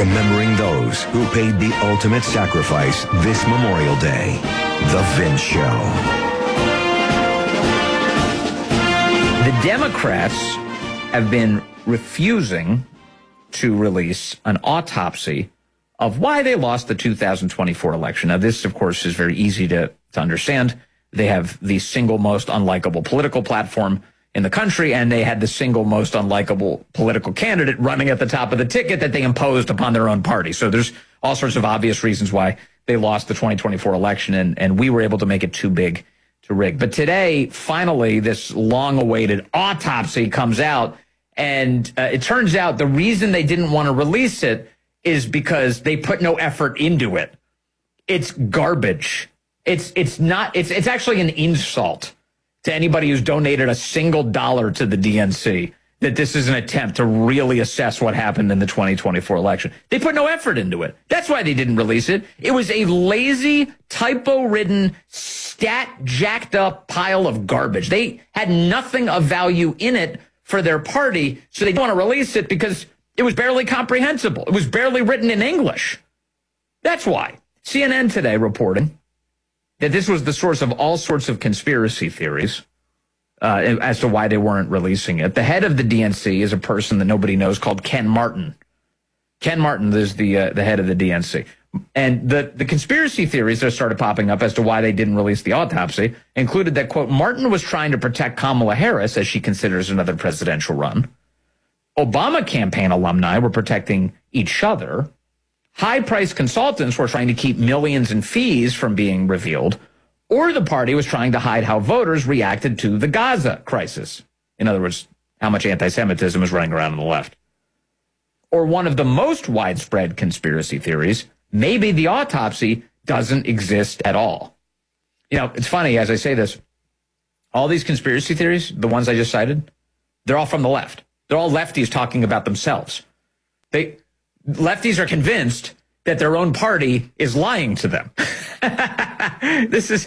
remembering those who paid the ultimate sacrifice this Memorial Day. The Vince Show. The Democrats have been refusing to release an autopsy of why they lost the 2024 election. Now, this, of course, is very easy to understand. They have the single most unlikable political platform in the country, and they had the single most unlikable political candidate running at the top of the ticket that they imposed upon their own party. So there's all sorts of obvious reasons why they lost the 2024 election, and we were able to make it too big to rig. But today, finally, this long-awaited autopsy comes out, and it turns out the reason they didn't want to release it is because they put no effort into it. It's garbage. It's actually an insult to anybody who's donated a single dollar to the DNC that this is an attempt to really assess what happened in the 2024 election. They put no effort into it. That's why they didn't release it. It was a lazy, typo-ridden, stat-jacked-up pile of garbage. They had nothing of value in it for their party, so they didn't want to release it because it was barely comprehensible. It was barely written in English. That's why. CNN today reporting that this was the source of all sorts of conspiracy theories as to why they weren't releasing it. The head of the DNC is a person that nobody knows called Ken Martin. Ken Martin is the head of the DNC. And the conspiracy theories that started popping up as to why they didn't release the autopsy included that, quote, Martin was trying to protect Kamala Harris as she considers another presidential run. Obama campaign alumni were protecting each other. High-priced consultants were trying to keep millions in fees from being revealed, or the party was trying to hide how voters reacted to the Gaza crisis. In other words, how much anti-Semitism is running around on the left. Or one of the most widespread conspiracy theories, maybe the autopsy doesn't exist at all. You know, it's funny, as I say this, all these conspiracy theories, the ones I just cited, they're all from the left. They're all lefties talking about themselves. Lefties are convinced that their own party is lying to them. This is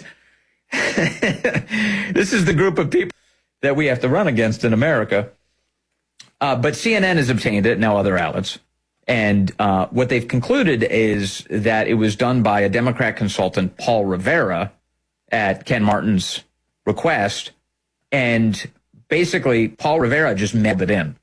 the group of people that we have to run against in America. But CNN has obtained it, now other outlets. And what they've concluded is that it was done by a Democrat consultant, Paul Rivera, at Ken Martin's request. And basically, Paul Rivera just mailed it in.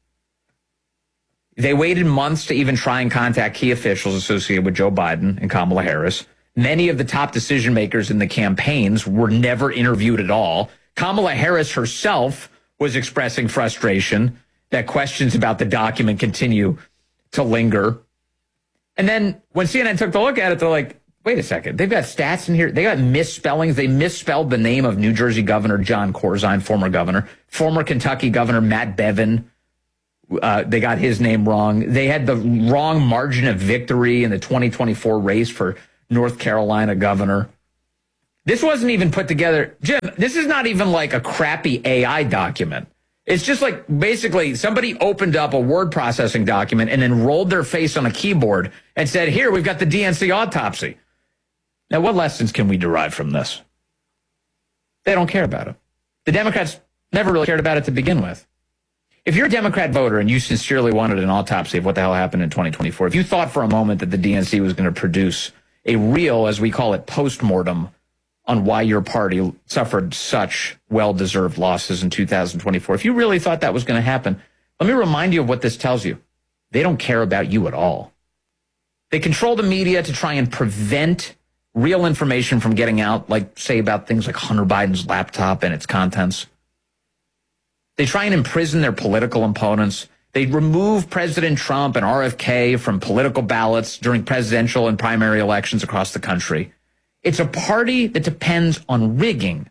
They waited months to even try and contact key officials associated with Joe Biden and Kamala Harris. Many of the top decision makers in the campaigns were never interviewed at all. Kamala Harris herself was expressing frustration that questions about the document continue to linger. And then when CNN took the look at it, they're like, wait a second, they've got stats in here. They got misspellings. They misspelled the name of New Jersey Governor John Corzine, former governor, former Kentucky Governor Matt Bevin. They got his name wrong. They had the wrong margin of victory in the 2024 race for North Carolina governor. This wasn't even put together. Jim, this is not even like a crappy AI document. It's just like basically somebody opened up a word processing document and then rolled their face on a keyboard and said, here, we've got the DNC autopsy. Now, what lessons can we derive from this? They don't care about it. The Democrats never really cared about it to begin with. If you're a Democrat voter and you sincerely wanted an autopsy of what the hell happened in 2024, if you thought for a moment that the DNC was going to produce a real, as we call it, postmortem on why your party suffered such well-deserved losses in 2024, if you really thought that was going to happen, let me remind you of what this tells you. They don't care about you at all. They control the media to try and prevent real information from getting out, like, say, about things like Hunter Biden's laptop and its contents. They try and imprison their political opponents. They remove President Trump and RFK from political ballots during presidential and primary elections across the country. It's a party that depends on rigging,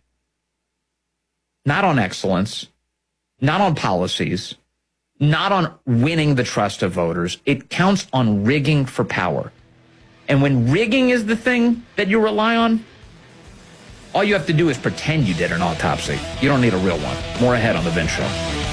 not on excellence, not on policies, not on winning the trust of voters. It counts on rigging for power. And when rigging is the thing that you rely on, all you have to do is pretend you did an autopsy. You don't need a real one. More ahead on The Vince Show.